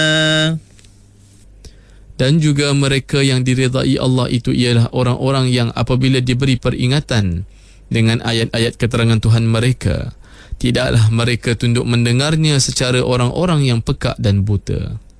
Dan juga mereka yang diridai Allah itu ialah orang-orang yang apabila diberi peringatan dengan ayat-ayat keterangan Tuhan mereka, tidaklah mereka tunduk mendengarnya secara orang-orang yang pekak dan buta.